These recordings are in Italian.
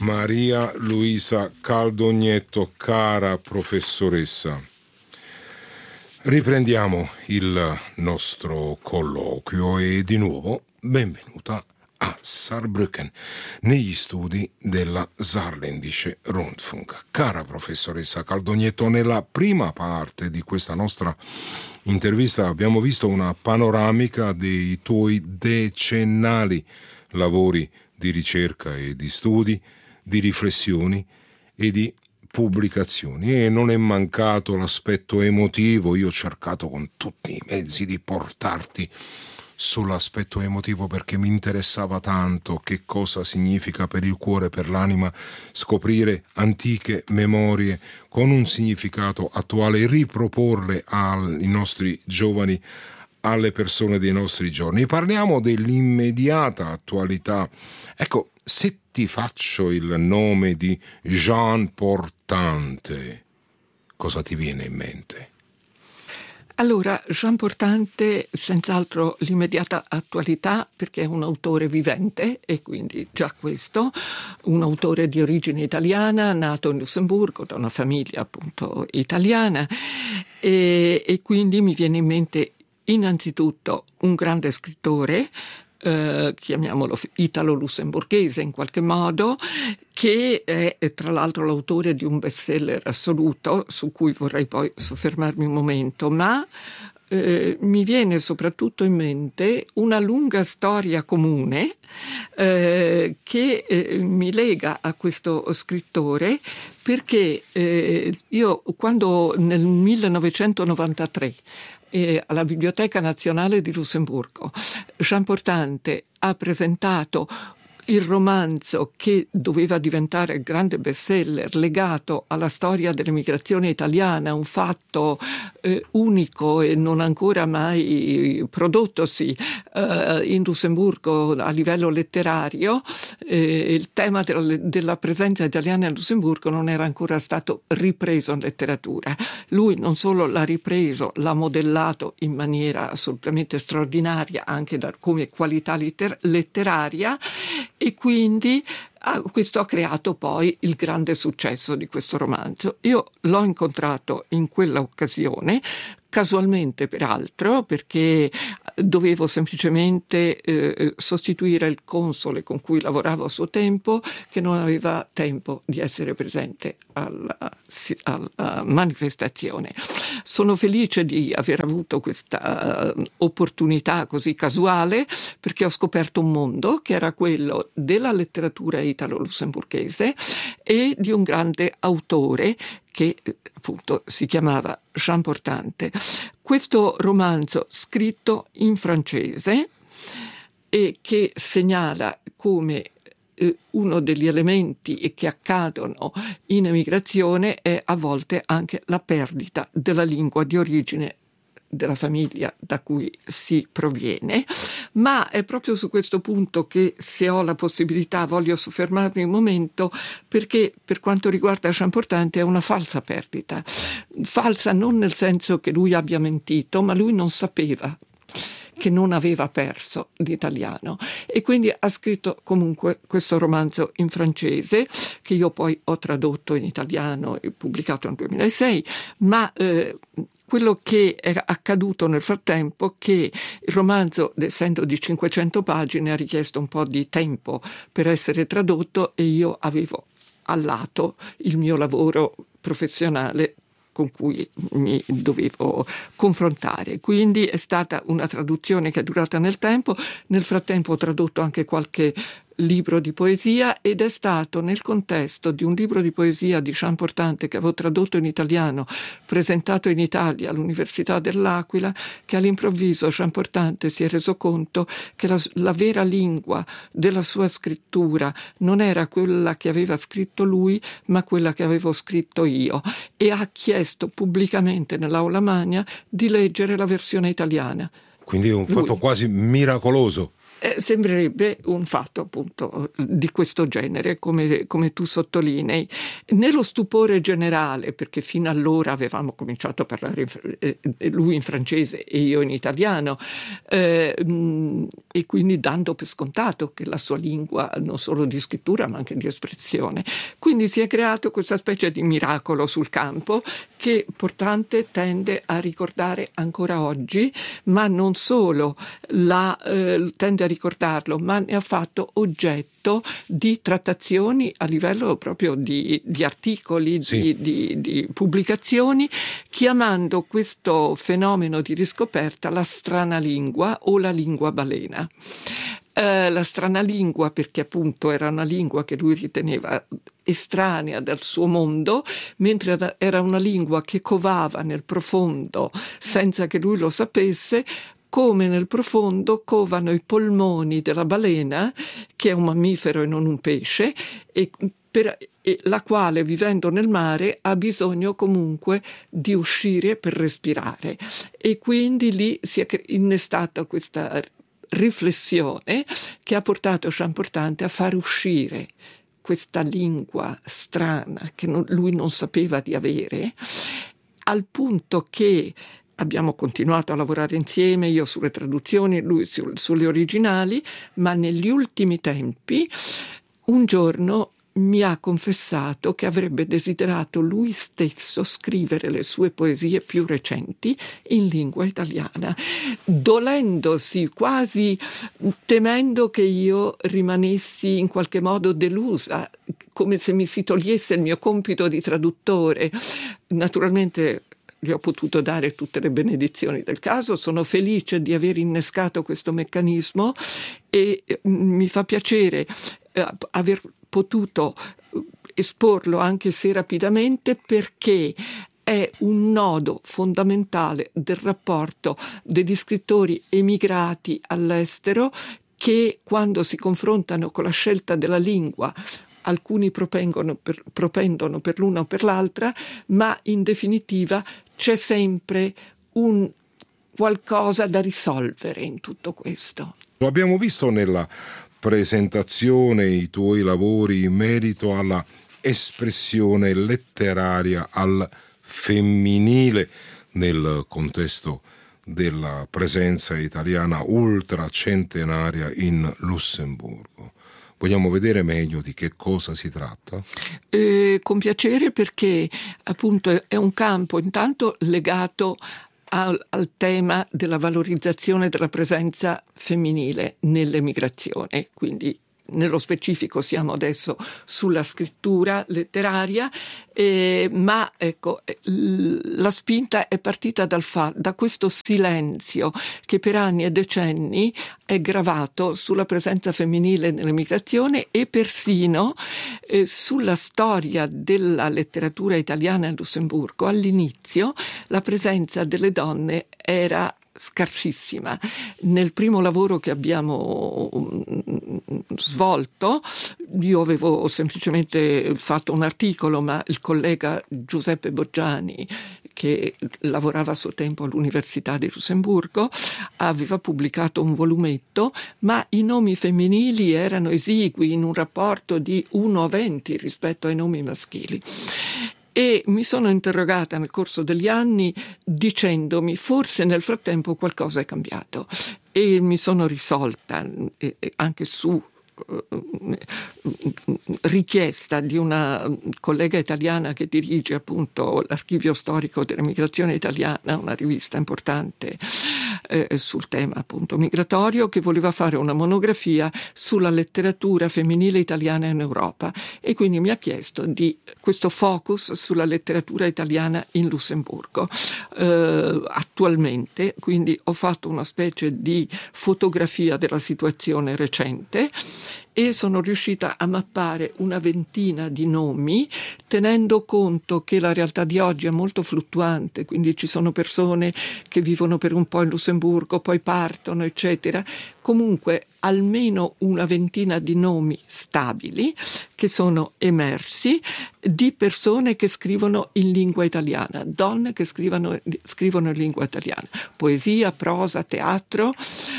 Maria Luisa Caldognetto, cara professoressa. Riprendiamo il nostro colloquio e di nuovo benvenuta a Saarbrücken, negli studi della Saarländische Rundfunk. Cara professoressa Caldognetto, nella prima parte di questa nostra intervista abbiamo visto una panoramica dei tuoi decennali lavori di ricerca e di studi, di riflessioni e di pubblicazioni, e non è mancato l'aspetto emotivo. Io ho cercato con tutti i mezzi di portarti sull'aspetto emotivo perché mi interessava tanto che cosa significa per il cuore, per l'anima, scoprire antiche memorie con un significato attuale e riproporle ai nostri giovani, alle persone dei nostri giorni. Parliamo dell'immediata attualità. Ecco, se ti faccio il nome di Jean Portante, cosa ti viene in mente? Allora, Jean Portante, senz'altro l'immediata attualità, perché è un autore vivente, e quindi già questo, un autore di origine italiana, nato in Lussemburgo da una famiglia appunto italiana, e quindi mi viene in mente innanzitutto un grande scrittore, chiamiamolo italo-lussemburghese in qualche modo, che è tra l'altro l'autore di un bestseller assoluto su cui vorrei poi soffermarmi un momento, ma mi viene soprattutto in mente una lunga storia comune che mi lega a questo scrittore, perché io quando nel 1993 alla Biblioteca Nazionale di Lussemburgo Jean Portante ha presentato il romanzo che doveva diventare il grande bestseller legato alla storia dell'emigrazione italiana, un fatto unico e non ancora mai prodottosi in Lussemburgo a livello letterario. Il tema della presenza italiana in Lussemburgo non era ancora stato ripreso in letteratura. Lui non solo l'ha ripreso, l'ha modellato in maniera assolutamente straordinaria anche come qualità letteraria, e quindi questo ha creato poi il grande successo di questo romanzo. Io l'ho incontrato in quella occasione, casualmente peraltro, perché dovevo semplicemente sostituire il console con cui lavoravo a suo tempo, che non aveva tempo di essere presente alla manifestazione. Sono felice di aver avuto questa opportunità così casuale, perché ho scoperto un mondo che era quello della letteratura italo-lussemburghese e di un grande autore che appunto si chiamava Jean Portante. Questo romanzo scritto in francese e che segnala come uno degli elementi che accadono in emigrazione è a volte anche la perdita della lingua di origine della famiglia da cui si proviene, ma è proprio su questo punto che, se ho la possibilità, voglio soffermarmi un momento, perché per quanto riguarda Jean Portante è una falsa perdita. Falsa non nel senso che lui abbia mentito, ma lui non sapeva che non aveva perso l'italiano, e quindi ha scritto comunque questo romanzo in francese, che io poi ho tradotto in italiano e pubblicato nel 2006, ma quello che è accaduto nel frattempo è che il romanzo, essendo di 500 pagine, ha richiesto un po' di tempo per essere tradotto, e io avevo al lato il mio lavoro professionale con cui mi dovevo confrontare. Quindi è stata una traduzione che è durata nel tempo. Nel frattempo ho tradotto anche qualche libro di poesia, ed è stato nel contesto di un libro di poesia di Jean Portante che avevo tradotto in italiano, presentato in Italia all'Università dell'Aquila, che all'improvviso Jean Portante si è reso conto che la vera lingua della sua scrittura non era quella che aveva scritto lui, ma quella che avevo scritto io, e ha chiesto pubblicamente nell'Aula Magna di leggere la versione italiana. Quindi è un fatto quasi miracoloso. Sembrerebbe un fatto appunto di questo genere, come tu sottolinei. Nello stupore generale, perché fino allora avevamo cominciato a parlare lui in francese e io in italiano, e quindi dando per scontato che la sua lingua non solo di scrittura ma anche di espressione. Quindi si è creato questa specie di miracolo sul campo che Portante tende a ricordare ancora oggi, ma non solo tende a ricordarlo, ma ne ha fatto oggetto di trattazioni a livello proprio di articoli, sì, di pubblicazioni, chiamando questo fenomeno di riscoperta la strana lingua o la lingua balena. La strana lingua perché appunto era una lingua che lui riteneva estranea dal suo mondo, mentre era una lingua che covava nel profondo senza che lui lo sapesse, come nel profondo covano i polmoni della balena, che è un mammifero e non un pesce, e la quale, vivendo nel mare, ha bisogno comunque di uscire per respirare. E quindi lì si è innestata questa riflessione che ha portato Champportante a far uscire questa lingua strana che lui non sapeva di avere, al punto che abbiamo continuato a lavorare insieme, io sulle traduzioni, lui sulle originali, ma negli ultimi tempi un giorno mi ha confessato che avrebbe desiderato lui stesso scrivere le sue poesie più recenti in lingua italiana, dolendosi, quasi temendo che io rimanessi in qualche modo delusa, come se mi si togliesse il mio compito di traduttore. Naturalmente gli ho potuto dare tutte le benedizioni del caso, sono felice di aver innescato questo meccanismo e mi fa piacere aver potuto esporlo anche se rapidamente, perché è un nodo fondamentale del rapporto degli scrittori emigrati all'estero che, quando si confrontano con la scelta della lingua, alcuni propendono per l'una o per l'altra, ma in definitiva c'è sempre un qualcosa da risolvere in tutto questo. Lo abbiamo visto nella presentazione, i tuoi lavori in merito alla espressione letteraria al femminile nel contesto della presenza italiana ultracentenaria in Lussemburgo. Vogliamo vedere meglio di che cosa si tratta? Con piacere, perché appunto è un campo intanto legato al tema della valorizzazione della presenza femminile nell'emigrazione, quindi nello specifico siamo adesso sulla scrittura letteraria, ma ecco, la spinta è partita da questo silenzio che per anni e decenni è gravato sulla presenza femminile nell'emigrazione e persino sulla storia della letteratura italiana in Lussemburgo. All'inizio la presenza delle donne era scarsissima. Nel primo lavoro che abbiamo svolto, io avevo semplicemente fatto un articolo, ma il collega Giuseppe Boggiani, che lavorava a suo tempo all'Università di Lussemburgo, aveva pubblicato un volumetto, ma i nomi femminili erano esigui in un rapporto di 1 a 20 rispetto ai nomi maschili. E mi sono interrogata nel corso degli anni dicendomi forse nel frattempo qualcosa è cambiato, e mi sono risolta anche su richiesta di una collega italiana che dirige appunto l'Archivio Storico dell'Emigrazione Italiana, una rivista importante sul tema appunto migratorio, che voleva fare una monografia sulla letteratura femminile italiana in Europa, e quindi mi ha chiesto di questo focus sulla letteratura italiana in Lussemburgo. Attualmente quindi ho fatto una specie di fotografia della situazione recente e sono riuscita a mappare una ventina di nomi, tenendo conto che la realtà di oggi è molto fluttuante, quindi ci sono persone che vivono per un po' in Lussemburgo, poi partono, eccetera. Comunque almeno una ventina di nomi stabili che sono emersi di persone che scrivono in lingua italiana, donne che scrivono in lingua italiana, poesia, prosa, teatro.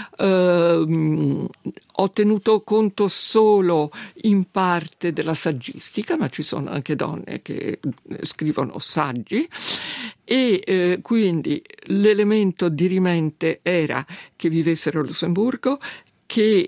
Ho tenuto conto solo in parte della saggistica, ma ci sono anche donne che scrivono saggi, e quindi l'elemento dirimente era che vivessero a Lussemburgo, che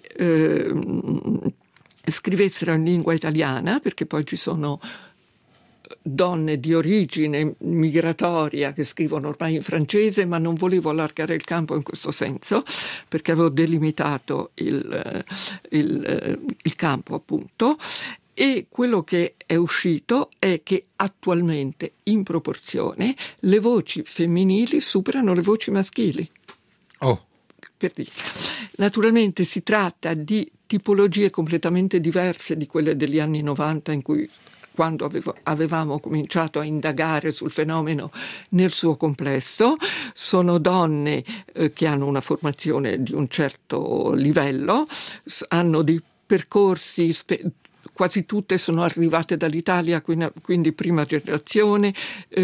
scrivessero in lingua italiana, perché poi ci sono donne di origine migratoria che scrivono ormai in francese, ma non volevo allargare il campo in questo senso, perché avevo delimitato il campo, appunto. E quello che è uscito è che attualmente, in proporzione, le voci femminili superano le voci maschili. Oh. Per dire. Naturalmente si tratta di tipologie completamente diverse di quelle degli anni 90, quando avevamo cominciato a indagare sul fenomeno nel suo complesso. Sono donne che hanno una formazione di un certo livello, hanno dei percorsi quasi tutte sono arrivate dall'Italia, quindi prima generazione,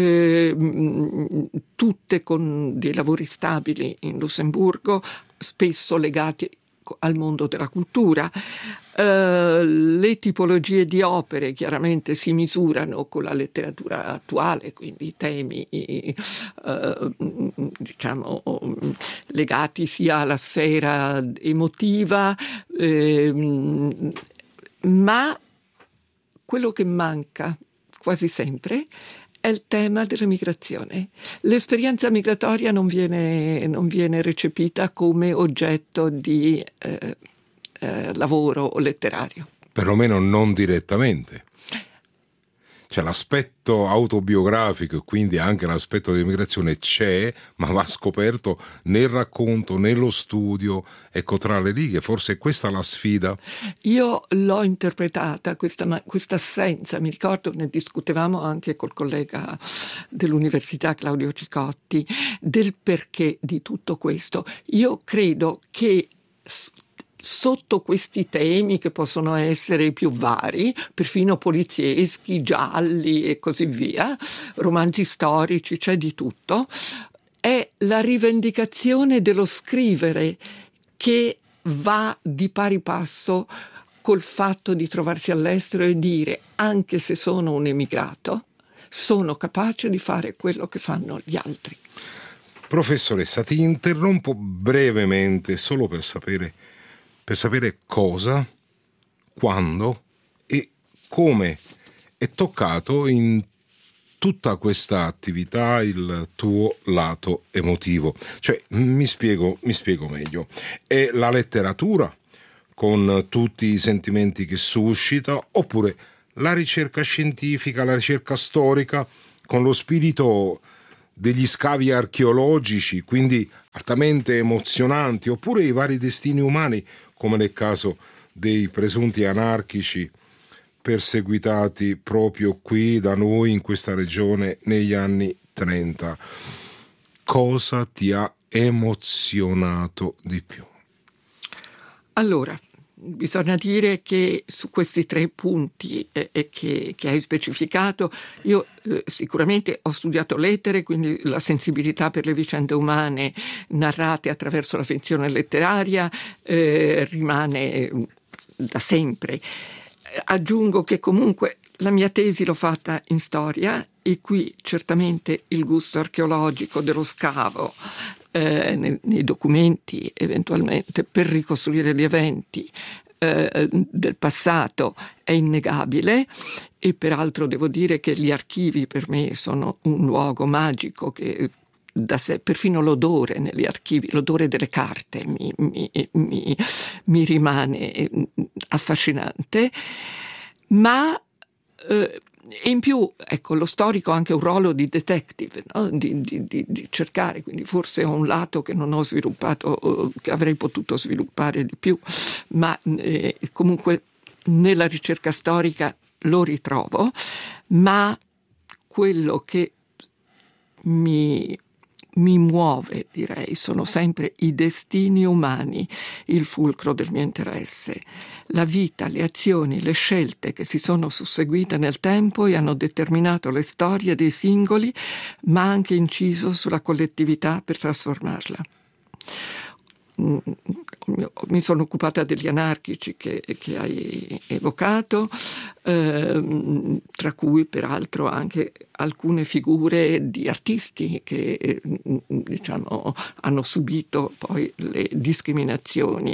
tutte con dei lavori stabili in Lussemburgo, spesso legati al mondo della cultura. Le tipologie di opere chiaramente si misurano con la letteratura attuale, quindi i temi diciamo legati sia alla sfera emotiva, ma quello che manca quasi sempre è il tema della migrazione. L'esperienza migratoria non viene recepita come oggetto di lavoro letterario. Perlomeno non direttamente. Cioè l'aspetto autobiografico e quindi anche l'aspetto dell'immigrazione c'è, ma va scoperto nel racconto, nello studio, ecco, tra le righe. Forse è questa la sfida. Io l'ho interpretata, questa assenza, mi ricordo, ne discutevamo anche col collega dell'università Claudio Cicotti, del perché di tutto questo. Io credo che sotto questi temi, che possono essere più vari, perfino polizieschi, gialli e così via, romanzi storici, c'è di tutto, è la rivendicazione dello scrivere che va di pari passo col fatto di trovarsi all'estero e dire: anche se sono un emigrato, sono capace di fare quello che fanno gli altri. Professoressa, ti interrompo brevemente solo per sapere cosa, quando e come è toccato in tutta questa attività il tuo lato emotivo. Cioè, mi spiego meglio. È la letteratura, con tutti i sentimenti che suscita, oppure la ricerca scientifica, la ricerca storica, con lo spirito degli scavi archeologici, quindi altamente emozionanti, oppure i vari destini umani, come nel caso dei presunti anarchici perseguitati proprio qui da noi in questa regione negli anni 30. Cosa ti ha emozionato di più? Allora, bisogna dire che su questi 3 punti che hai specificato, io sicuramente ho studiato lettere, quindi la sensibilità per le vicende umane narrate attraverso la finzione letteraria rimane da sempre. Aggiungo che comunque la mia tesi l'ho fatta in storia, e qui certamente il gusto archeologico dello scavo nei documenti, eventualmente per ricostruire gli eventi del passato, è innegabile. E peraltro devo dire che gli archivi per me sono un luogo magico, che da sé, perfino l'odore negli archivi, l'odore delle carte mi rimane affascinante. Ma in più, ecco, lo storico ha anche un ruolo di detective, no? di cercare, quindi forse è un lato che non ho sviluppato, che avrei potuto sviluppare di più, ma comunque nella ricerca storica lo ritrovo. Ma quello che mi mi muove, direi, sono sempre i destini umani il fulcro del mio interesse. La vita, le azioni, le scelte che si sono susseguite nel tempo e hanno determinato le storie dei singoli, ma anche inciso sulla collettività per trasformarla. Mi sono occupata degli anarchici che hai evocato, tra cui peraltro anche alcune figure di artisti che diciamo hanno subito poi le discriminazioni.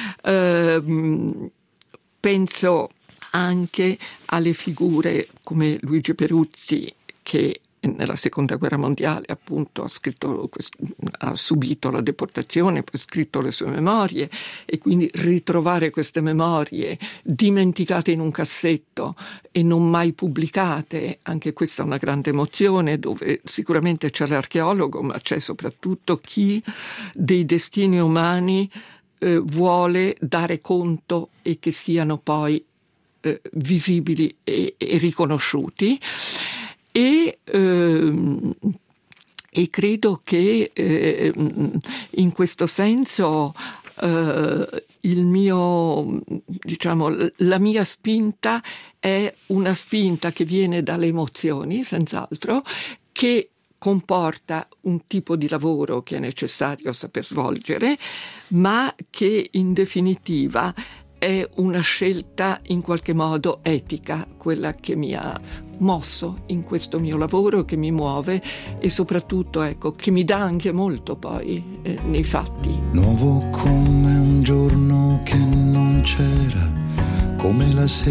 Penso anche alle figure come Luigi Peruzzi, che nella seconda guerra mondiale appunto ha subito la deportazione, poi ha scritto le sue memorie, e quindi ritrovare queste memorie dimenticate in un cassetto e non mai pubblicate, anche questa è una grande emozione, dove sicuramente c'è l'archeologo, ma c'è soprattutto chi dei destini umani vuole dare conto e che siano poi visibili e riconosciuti. E credo che in questo senso la mia spinta è una spinta che viene dalle emozioni, senz'altro, che comporta un tipo di lavoro che è necessario saper svolgere, ma che in definitiva è una scelta in qualche modo etica, quella che mi ha mosso in questo mio lavoro, che mi muove e soprattutto, ecco, che mi dà anche molto poi nei fatti. Nuovo come un giorno che non c'era, come la sera